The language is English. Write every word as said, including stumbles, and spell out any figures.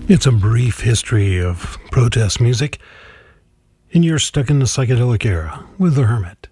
It's a brief history of protest music, and you're stuck in the psychedelic era with The Hermit.